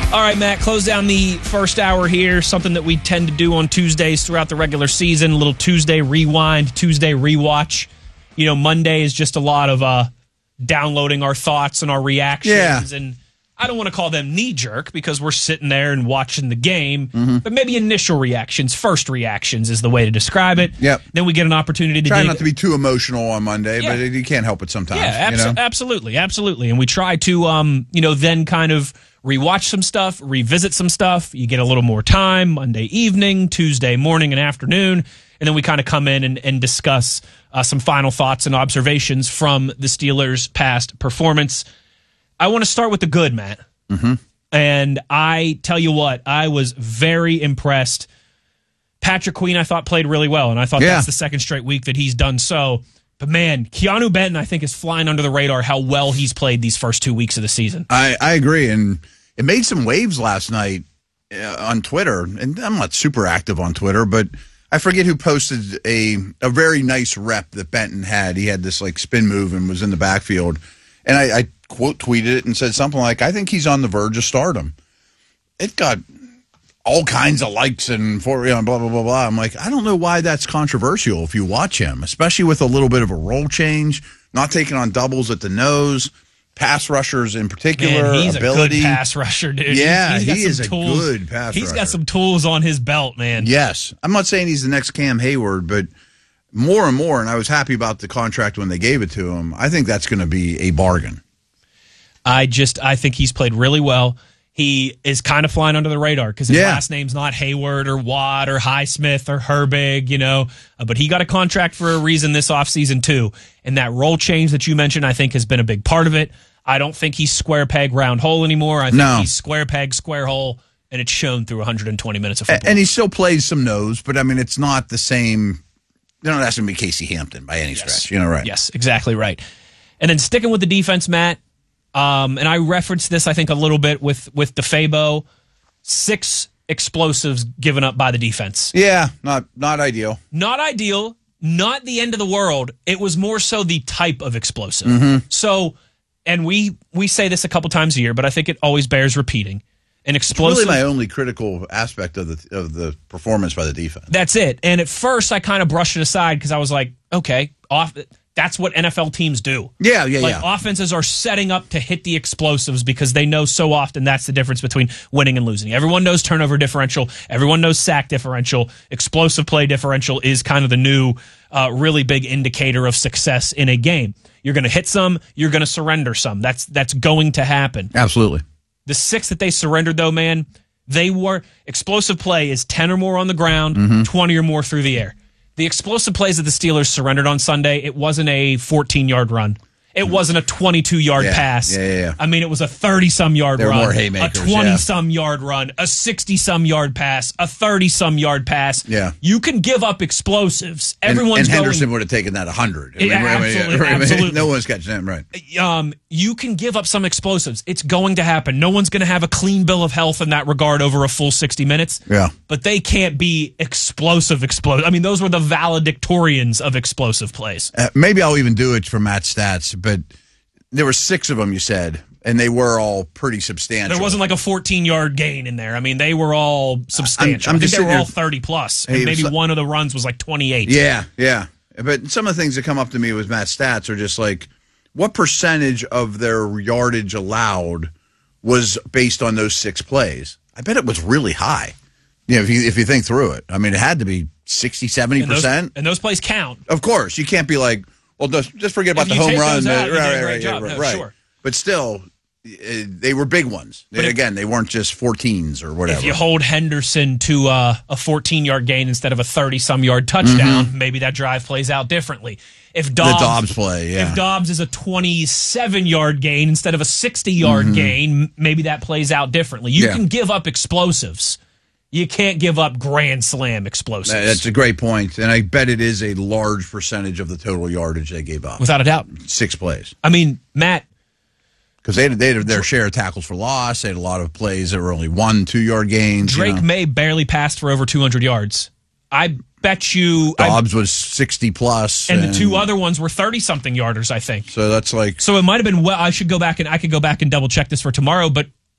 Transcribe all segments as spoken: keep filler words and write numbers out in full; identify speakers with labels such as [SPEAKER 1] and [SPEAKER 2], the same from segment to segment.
[SPEAKER 1] All right, Matt, close down the first hour here, something that we tend to do on Tuesdays throughout the regular season, a little Tuesday rewind, Tuesday rewatch. You know, Monday is just a lot of uh, downloading our thoughts and our reactions.
[SPEAKER 2] Yeah.
[SPEAKER 1] And I don't want to call them knee-jerk because we're sitting there and watching the game, mm-hmm. but maybe initial reactions, first reactions is the way to describe it.
[SPEAKER 2] Yep.
[SPEAKER 1] Then we get an opportunity to
[SPEAKER 2] Try
[SPEAKER 1] dig-
[SPEAKER 2] not to be too emotional on Monday,
[SPEAKER 1] Yeah.
[SPEAKER 2] but you can't help it sometimes.
[SPEAKER 1] Yeah, abso-
[SPEAKER 2] you know?
[SPEAKER 1] absolutely, absolutely. And we try to, um, you know, then kind of rewatch some stuff, revisit some stuff. You get a little more time Monday evening, Tuesday morning and afternoon, and then we kind of come in and, and discuss uh, some final thoughts and observations from the Steelers' past performance. I want to start with the good, Matt.
[SPEAKER 2] Mm-hmm.
[SPEAKER 1] And I tell you what, I was very impressed. Patrick Queen, I thought, played really well, and I thought
[SPEAKER 2] Yeah.
[SPEAKER 1] that's the second straight week that he's done so. But, man, Keanu Benton, I think, is flying under the radar how well he's played these first two weeks of the season.
[SPEAKER 2] I, I agree, and it made some waves last night uh, on Twitter, and I'm not super active on Twitter, but I forget who posted a a very nice rep that Benton had. He had this, like, spin move and was in the backfield, and I, I quote tweeted it and said something like, I think he's on the verge of stardom. It got all kinds of likes and for you know, blah, blah, blah, blah. I'm like, I don't know why that's controversial if you watch him, especially with a little bit of a role change, not taking on doubles at the nose, pass rushers in particular,
[SPEAKER 1] Man, he's
[SPEAKER 2] ability.
[SPEAKER 1] a good pass rusher, dude.
[SPEAKER 2] Yeah,
[SPEAKER 1] He's got
[SPEAKER 2] he
[SPEAKER 1] some
[SPEAKER 2] is a
[SPEAKER 1] tools.
[SPEAKER 2] good pass
[SPEAKER 1] He's
[SPEAKER 2] rusher.
[SPEAKER 1] got some tools on his belt, man.
[SPEAKER 2] Yes. I'm not saying he's the next Cam Hayward, but more and more, and I was happy about the contract when they gave it to him, I think that's going to be a bargain.
[SPEAKER 1] I just, I think he's played really well. He is kind of flying under the radar because his
[SPEAKER 2] Yeah.
[SPEAKER 1] last name's not Hayward or Watt or Highsmith or Herbig, you know. Uh, but he got a contract for a reason this offseason, too. And that role change that you mentioned, I think, has been a big part of it. I don't think he's square peg, round hole anymore. I think
[SPEAKER 2] No.
[SPEAKER 1] he's square peg, square hole, and it's shown through one hundred twenty minutes of football.
[SPEAKER 2] And he still plays some nose, but I mean, it's not the same. You know, that's going to be Casey Hampton by any
[SPEAKER 1] Yes.
[SPEAKER 2] stretch. You know, right?
[SPEAKER 1] Yes, exactly right. And then sticking with the defense, Matt, um, and I referenced this, I think, a little bit with, with DeFabo, six explosives given up by the defense.
[SPEAKER 2] Yeah, not not ideal.
[SPEAKER 1] Not ideal, not the end of the world. It was more so the type of explosive.
[SPEAKER 2] Mm-hmm.
[SPEAKER 1] So, and we we say this a couple times a year, but I think it always bears repeating. An explosive.
[SPEAKER 2] Really, my only critical aspect of the of the performance by the defense.
[SPEAKER 1] That's it. And at first, I kind of brushed it aside because I was like, okay, off. That's what N F L teams do.
[SPEAKER 2] Yeah, yeah,
[SPEAKER 1] like,
[SPEAKER 2] yeah.
[SPEAKER 1] Offenses are setting up to hit the explosives because they know so often that's the difference between winning and losing. Everyone knows turnover differential. Everyone knows sack differential. Explosive play differential is kind of the new, uh, really big indicator of success in a game. You're going to hit some. You're going to surrender some. That's that's going to happen.
[SPEAKER 2] Absolutely.
[SPEAKER 1] The six that they surrendered, though, man, they were explosive play is ten or more on the ground,
[SPEAKER 2] Mm-hmm.
[SPEAKER 1] twenty or more through the air. The explosive plays that the Steelers surrendered on Sunday, it wasn't a fourteen-yard run. It wasn't a twenty-two-yard
[SPEAKER 2] Yeah,
[SPEAKER 1] pass.
[SPEAKER 2] yeah, yeah, yeah.
[SPEAKER 1] I mean, it was a thirty-some-yard
[SPEAKER 2] They were
[SPEAKER 1] run,
[SPEAKER 2] more haymakers,
[SPEAKER 1] a twenty-some-yard run, a sixty-some-yard pass, a thirty-some-yard pass.
[SPEAKER 2] Yeah.
[SPEAKER 1] You can give up explosives.
[SPEAKER 2] And,
[SPEAKER 1] Everyone's
[SPEAKER 2] and Henderson
[SPEAKER 1] going,
[SPEAKER 2] would have taken that one hundred.
[SPEAKER 1] Yeah, absolutely, absolutely.
[SPEAKER 2] No one's catching that, right.
[SPEAKER 1] um, you can give up some explosives. It's going to happen. No one's going to have a clean bill of health in that regard over a full sixty minutes.
[SPEAKER 2] Yeah.
[SPEAKER 1] But they can't be explosive, explosive. I mean, those were the valedictorians of explosive plays.
[SPEAKER 2] Uh, maybe I'll even do it for Matt's stats, but there were six of them, you said, and they were all pretty substantial.
[SPEAKER 1] There wasn't like a fourteen-yard gain in there. I mean, they were all substantial.
[SPEAKER 2] I'm- I'm
[SPEAKER 1] I think
[SPEAKER 2] just
[SPEAKER 1] they were
[SPEAKER 2] sitting
[SPEAKER 1] all
[SPEAKER 2] here-
[SPEAKER 1] thirty plus,
[SPEAKER 2] Hey,
[SPEAKER 1] and maybe
[SPEAKER 2] so-
[SPEAKER 1] one of the runs was like twenty-eight.
[SPEAKER 2] Yeah, yeah. But some of the things that come up to me with Matt's stats are just like, what percentage of their yardage allowed was based on those six plays? I bet it was really high. You know, if you if you think through it. I mean, it had to be sixty, seventy
[SPEAKER 1] And those,
[SPEAKER 2] percent.
[SPEAKER 1] and those plays count.
[SPEAKER 2] Of course, you can't be like, well, just, just forget about
[SPEAKER 1] If
[SPEAKER 2] the
[SPEAKER 1] you
[SPEAKER 2] home
[SPEAKER 1] take
[SPEAKER 2] run.
[SPEAKER 1] those out,
[SPEAKER 2] uh,
[SPEAKER 1] you did a
[SPEAKER 2] right,
[SPEAKER 1] great
[SPEAKER 2] right,
[SPEAKER 1] job.
[SPEAKER 2] right,
[SPEAKER 1] No,
[SPEAKER 2] right.
[SPEAKER 1] sure.
[SPEAKER 2] But still, uh, they were big ones.
[SPEAKER 1] But
[SPEAKER 2] And
[SPEAKER 1] if-
[SPEAKER 2] again, they weren't just fourteens or whatever.
[SPEAKER 1] If you hold Henderson to uh, a fourteen-yard gain instead of a thirty-some-yard touchdown, maybe that drive plays out differently. If Dobbs,
[SPEAKER 2] the Dobbs play, yeah.
[SPEAKER 1] If Dobbs is a twenty-seven-yard gain instead of a sixty-yard gain, maybe that plays out differently. You
[SPEAKER 2] Yeah.
[SPEAKER 1] can give up explosives. You can't give up grand slam explosives.
[SPEAKER 2] That's a great point, and I bet it is a large percentage of the total yardage they gave up.
[SPEAKER 1] Without a doubt.
[SPEAKER 2] Six plays.
[SPEAKER 1] I mean, Matt,
[SPEAKER 2] Because they had, they had their share of tackles for loss. They had a lot of plays that were only one, two-yard gains.
[SPEAKER 1] Drake
[SPEAKER 2] you know.
[SPEAKER 1] May barely passed for over two hundred yards. I bet you... I,
[SPEAKER 2] Dobbs was sixty-plus.
[SPEAKER 1] and the two other ones were thirty-something yarders, I think.
[SPEAKER 2] So that's like...
[SPEAKER 1] So it might have been... Well, I should go back and I could go back and double-check this for tomorrow, but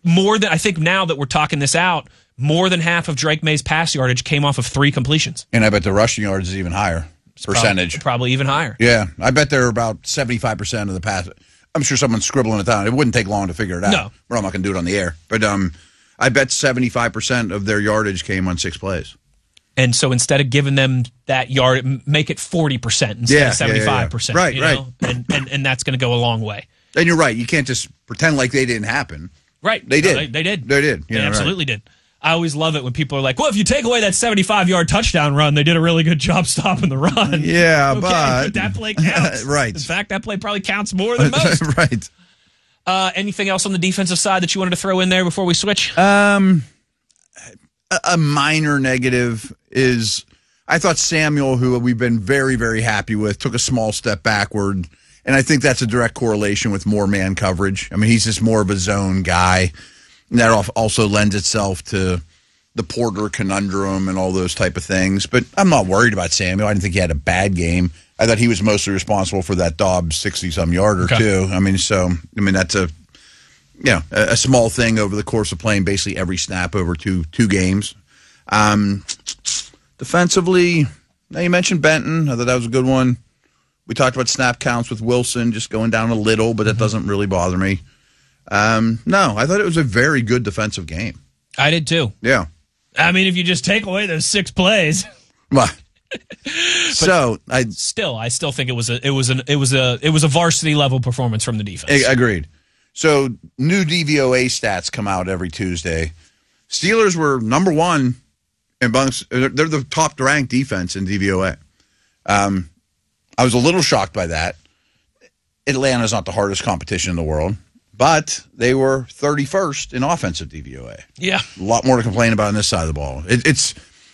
[SPEAKER 1] more than I think now that we're talking this out, more than half of Drake May's pass yardage came off of three completions.
[SPEAKER 2] And I bet the rushing yards is even higher percentage.
[SPEAKER 1] Probably, probably even higher.
[SPEAKER 2] Yeah, I bet they're about seventy-five percent of the pass. I'm sure someone's scribbling it down. It wouldn't take long to figure it out.
[SPEAKER 1] No.
[SPEAKER 2] We're not going to do it on the air. But um, I bet seventy-five percent of their yardage came on six plays.
[SPEAKER 1] And so instead of giving them that yard, make it forty percent instead
[SPEAKER 2] yeah,
[SPEAKER 1] of seventy-five percent.
[SPEAKER 2] Yeah, yeah, yeah. Right,
[SPEAKER 1] you
[SPEAKER 2] right.
[SPEAKER 1] know? And, and, and that's going to go a long way.
[SPEAKER 2] And you're right. You can't just pretend like they didn't happen.
[SPEAKER 1] Right.
[SPEAKER 2] They did.
[SPEAKER 1] No, they, they did.
[SPEAKER 2] They did.
[SPEAKER 1] They
[SPEAKER 2] yeah,
[SPEAKER 1] absolutely
[SPEAKER 2] right.
[SPEAKER 1] did. I always love it when people are like, well, if you take away that seventy-five-yard touchdown run, they did a really good job stopping the run.
[SPEAKER 2] Yeah,
[SPEAKER 1] okay,
[SPEAKER 2] but...
[SPEAKER 1] but that play counts.
[SPEAKER 2] Right.
[SPEAKER 1] In fact, that play probably counts more than most.
[SPEAKER 2] Right.
[SPEAKER 1] Uh, anything else on the defensive side that you wanted to throw in there before we switch?
[SPEAKER 2] Um, a, a minor negative is I thought Samuel, who we've been very, very happy with, took a small step backward. And I think that's a direct correlation with more man coverage. I mean, he's just more of a zone guy. And that also lends itself to the Porter conundrum and all those type of things. But I'm not worried about Samuel. I didn't think he had a bad game. I thought he was mostly responsible for that Dobbs sixty-some yarder, okay. too. I mean, so, I mean, that's a, you know, a, a small thing over the course of playing basically every snap over two two games. Um, defensively, now you mentioned Benton. I thought that was a good one. We talked about snap counts with Wilson just going down a little, but that mm-hmm. doesn't really bother me. Um, no, I thought it was a very good defensive game.
[SPEAKER 1] I did too.
[SPEAKER 2] Yeah.
[SPEAKER 1] I mean, if you just take away those six plays.
[SPEAKER 2] Well, so I
[SPEAKER 1] still, I still think it was a, it was an, it was a, it was a varsity level performance from the defense.
[SPEAKER 2] Agreed. So new D V O A stats come out every Tuesday. Steelers were number one amongst, they're the top ranked defense in D V O A. Um, I was a little shocked by that. Atlanta's not the hardest competition in the world, but they were thirty-first in offensive D V O A.
[SPEAKER 1] Yeah.
[SPEAKER 2] A lot more to complain about on this side of the ball. It, it's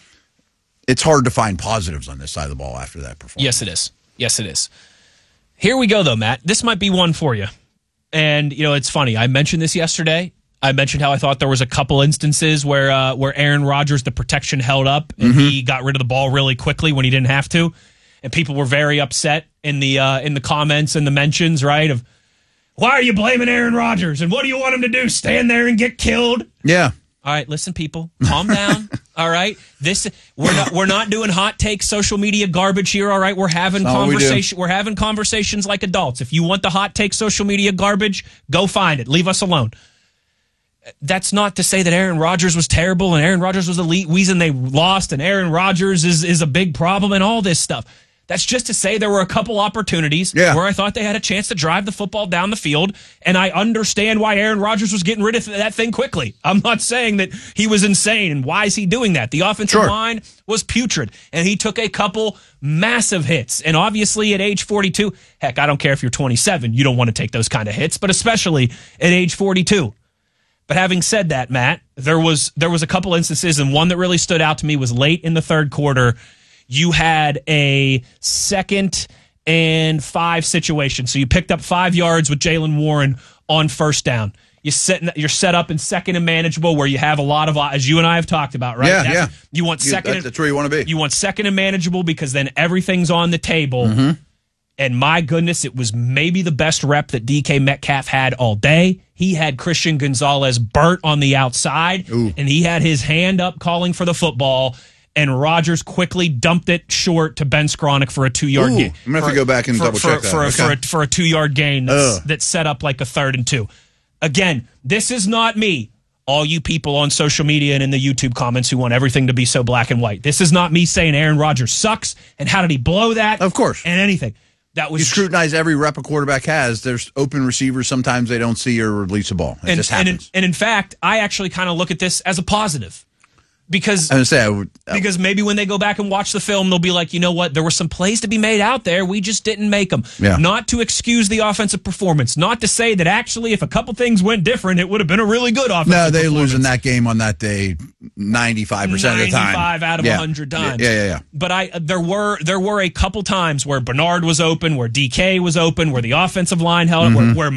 [SPEAKER 2] it's hard to find positives on this side of the ball after that performance.
[SPEAKER 1] Yes, it is. Yes, it is. Here we go, though, Matt. This might be one for you. And, you know, it's funny. I mentioned this yesterday. I mentioned how I thought there was a couple instances where uh, where Aaron Rodgers, the protection held up, and mm-hmm. he got rid of the ball really quickly when he didn't have to. And people were very upset in the uh, in the comments and the mentions, right, of, why are you blaming Aaron Rodgers? And what do you want him to do? Stand there and get killed?
[SPEAKER 2] Yeah.
[SPEAKER 1] All right, listen, people, calm down. All right, this we're not we're not doing hot take social media garbage here. All right, we're having conversation. We we're having conversations like adults. If you want the hot take social media garbage, go find it. Leave us alone. That's not to say that Aaron Rodgers was terrible and Aaron Rodgers was the reason they lost and Aaron Rodgers is is a big problem and all this stuff. That's just to say there were a couple opportunities
[SPEAKER 2] yeah.
[SPEAKER 1] where I thought they had a chance to drive the football down the field, and I understand why Aaron Rodgers was getting rid of that thing quickly. I'm not saying that he was insane, and why is he doing that? The offensive
[SPEAKER 2] sure.
[SPEAKER 1] line was putrid, and he took a couple massive hits. And obviously at age forty-two, heck, I don't care if you're twenty-seven, you don't want to take those kind of hits, but especially at age forty-two. But having said that, Matt, there was there was a couple instances, and one that really stood out to me was late in the third quarter. You had a second and five situation. So you picked up five yards with Jaylen Warren on first down. You set, you're set up in second and manageable where you have a lot of, as you and I have talked about, right?
[SPEAKER 2] Yeah,
[SPEAKER 1] that's,
[SPEAKER 2] yeah.
[SPEAKER 1] You want second.
[SPEAKER 2] You, that, that's where you want to be.
[SPEAKER 1] You want second and manageable because then everything's on the table.
[SPEAKER 2] Mm-hmm.
[SPEAKER 1] And my goodness, it was maybe the best rep that D K Metcalf had all day. He had Christian Gonzalez burnt on the outside,
[SPEAKER 2] Ooh.
[SPEAKER 1] and he had his hand up calling for the football. And Rodgers quickly dumped it short to Ben Skronik for a two-yard
[SPEAKER 2] Ooh,
[SPEAKER 1] gain.
[SPEAKER 2] I'm going to have to go back and
[SPEAKER 1] for,
[SPEAKER 2] double
[SPEAKER 1] for,
[SPEAKER 2] check that.
[SPEAKER 1] For,
[SPEAKER 2] okay.
[SPEAKER 1] for, a, for a two-yard gain that's, that's set up like a third and two. Again, this is not me. All you people on social media and in the YouTube comments who want everything to be so black and white. This is not me saying Aaron Rodgers sucks and how did he blow that?
[SPEAKER 2] Of course.
[SPEAKER 1] And anything. That was
[SPEAKER 2] you scrutinize every rep a quarterback has. There's open receivers. Sometimes they don't see or release a ball. It
[SPEAKER 1] and,
[SPEAKER 2] just happens.
[SPEAKER 1] And in, and in fact, I actually kind of look at this as a positive. Because
[SPEAKER 2] I was say, I would, I
[SPEAKER 1] because maybe when they go back and watch the film, they'll be like, you know what? There were some plays to be made out there. We just didn't make them.
[SPEAKER 2] Yeah.
[SPEAKER 1] Not to excuse the offensive performance. Not to say that actually if a couple things went different, it would have been a really good offensive
[SPEAKER 2] No, they
[SPEAKER 1] performance.
[SPEAKER 2] lose in that game on that day ninety-five percent of the time.
[SPEAKER 1] ninety-five out of
[SPEAKER 2] yeah.
[SPEAKER 1] one hundred times.
[SPEAKER 2] Yeah, yeah, yeah.
[SPEAKER 1] But I there were there were a couple times where Bernard was open, where D K was open, where the offensive line held,
[SPEAKER 2] mm-hmm.
[SPEAKER 1] where, where